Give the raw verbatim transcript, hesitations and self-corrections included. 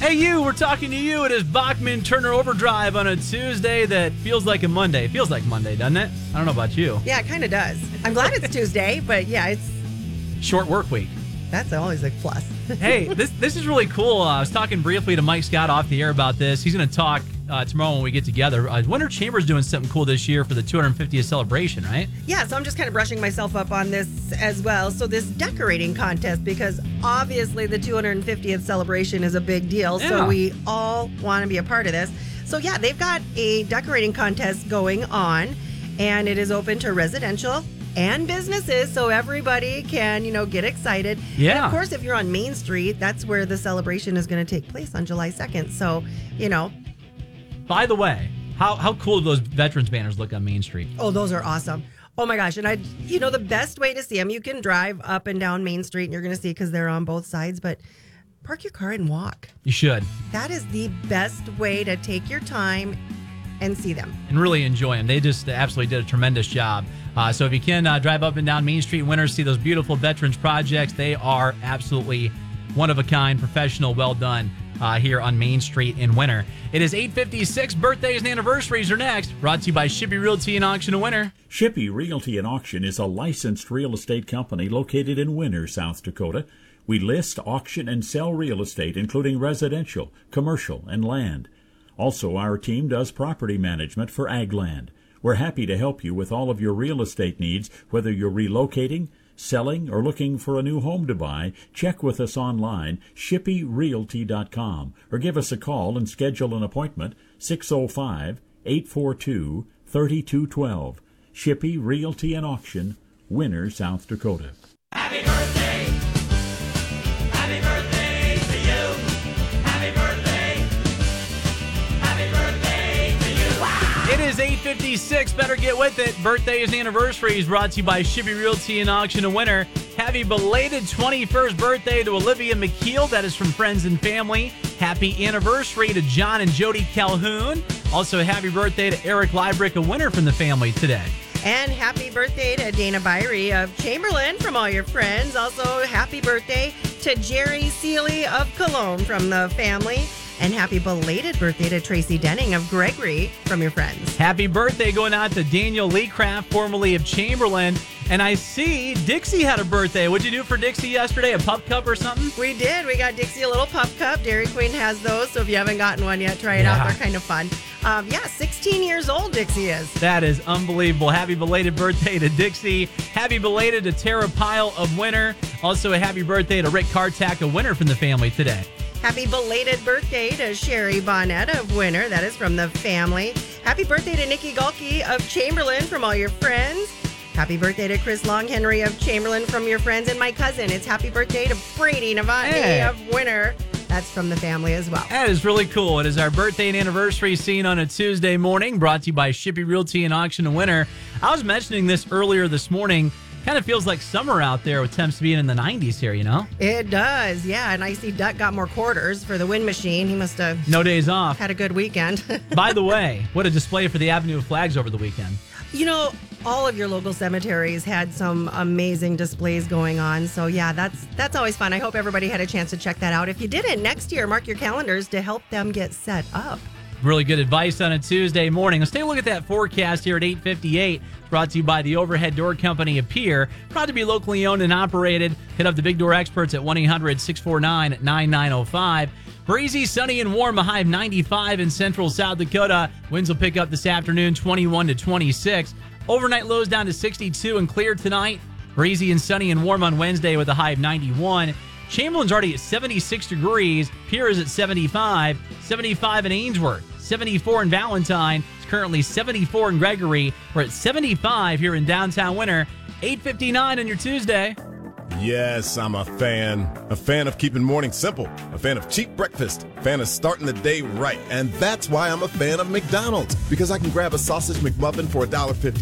Hey, you, we're talking to you. It is Bachman Turner Overdrive on a Tuesday that feels like a Monday. It feels like Monday, doesn't it? I don't know about you. Yeah, it kind of does. I'm glad it's Tuesday, but yeah, it's... Short work week. That's always a plus. Hey, this this is really cool. Uh, I was talking briefly to Mike Scott off the air about this. He's going to talk uh, tomorrow when we get together. Uh, Winter Chamber's doing something cool this year for the two hundred fiftieth celebration, right? Yeah, so I'm just kind of brushing myself up on this as well. So this decorating contest, because obviously the two hundred fiftieth celebration is a big deal. Yeah. So we all want to be a part of this. So yeah, they've got a decorating contest going on, and it is open to residential and businesses, so everybody can, you know, get excited. Yeah. And of course, if you're on Main Street, that's where the celebration is going to take place on July second. So, you know. By the way, how how cool do those veterans banners look on Main Street? Oh, those are awesome. Oh my gosh. And I, you know, the best way to see them, you can drive up and down Main Street and you're going to see because they're on both sides, but park your car and walk. You should. That is the best way to take your time and see them. And really enjoy them. They just absolutely did a tremendous job. Uh, so if you can uh, drive up and down Main Street in winter, see those beautiful veterans projects, they are absolutely one of a kind, professional, well done uh, here on Main Street in winter. It is eight fifty-six. Birthdays and anniversaries are next. Brought to you by Shippey Realty and Auction in Winter. Shippey Realty and Auction is a licensed real estate company located in Winter, South Dakota. We list, auction, and sell real estate, including residential, commercial, and land. Also, our team does property management for ag land. We're happy to help you with all of your real estate needs, whether you're relocating, selling, or looking for a new home to buy. Check with us online, shippey realty dot com, or give us a call and schedule an appointment, six oh five, eight four two, three two one two. Shippey Realty and Auction, Winter, South Dakota. Happy birthday! Happy birthday to you! Happy birthday! Happy birthday to you! Wow! It is eight fifty-six. Better get with it. Birthdays and anniversaries brought to you by Shippey Realty and Auction in Winter. Happy belated twenty-first birthday to Olivia McKeel. That is from friends and family. Happy anniversary to John and Jody Calhoun. Also, happy birthday to Eric Liebrecht of Winter from the family today. And happy birthday to Dana Byrie of Chamberlain from all your friends. Also, happy birthday to Jerry Seeley of Cologne from the family. And happy belated birthday to Tracy Denning of Gregory from your friends. Happy birthday going out to Daniel Leecraft, formerly of Chamberlain. And I see Dixie had a birthday. What'd you do for Dixie yesterday? A pup cup or something? We did. We got Dixie a little pup cup. Dairy Queen has those, so if you haven't gotten one yet, try it Yeah. out. They're kind of fun. Um, yeah, sixteen years old Dixie is. That is unbelievable. Happy belated birthday to Dixie. Happy belated to Tara Pyle of Winter. Also, a happy birthday to Rick Kartak of Winter from the family today. Happy belated birthday to Sherry Bonnet of Winter. That is from the family. Happy birthday to Nikki Galkey of Chamberlain from all your friends. Happy birthday to Chris Longhenry of Chamberlain from your friends. And my cousin, it's happy birthday to Brady Novotny Hey. of Winter. That's from the family as well. That is really cool. It is our birthday and anniversary scene on a Tuesday morning, brought to you by Shippey Realty and Auction in Winter. I was mentioning this earlier this morning. Kind of feels like summer out there with temps being in the nineties here, you know? It does, yeah. And I see Duck got more quarters for the wind machine. He must have No days off. had a good weekend. By the way, what a display for the Avenue of Flags over the weekend. You know, all of your local cemeteries had some amazing displays going on. So, yeah, that's that's always fun. I hope everybody had a chance to check that out. If you didn't, next year, mark your calendars to help them get set up. Really good advice on a Tuesday morning. Let's take a look at that forecast here at eight fifty-eight. Brought to you by the Overhead Door Company of Pierre. Proud to be locally owned and operated. Hit up the Big Door Experts at one eight hundred six four nine nine nine zero five. Breezy, sunny, and warm. A high of ninety-five in central South Dakota. Winds will pick up this afternoon, twenty-one to twenty-six. Overnight lows down to sixty-two and clear tonight. Breezy and sunny and warm on Wednesday with a high of ninety-one. Chamberlain's already at seventy-six degrees. Pierre is at seventy-five. seventy-five in Ainsworth. seventy-four in Valentine. It's currently seventy-four in Gregory. We're at seventy-five here in downtown Winter. eight fifty-nine on your Tuesday. Yes, I'm a fan. A fan of keeping mornings simple. A fan of cheap breakfast. A fan of starting the day right. And that's why I'm a fan of McDonald's. Because I can grab a sausage McMuffin for one dollar fifty.